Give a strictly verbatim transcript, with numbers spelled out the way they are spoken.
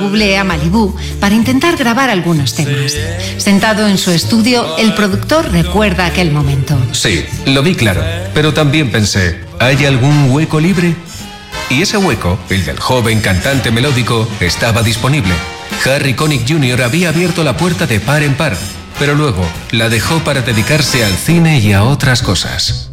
Bublé a Malibú para intentar grabar algunos temas. Sentado en su estudio, el productor recuerda aquel momento. Sí, lo vi claro, pero también pensé, ¿hay algún hueco libre? Y ese hueco, el del joven cantante melódico, estaba disponible. Harry Connick junior había abierto la puerta de par en par, pero luego la dejó para dedicarse al cine y a otras cosas.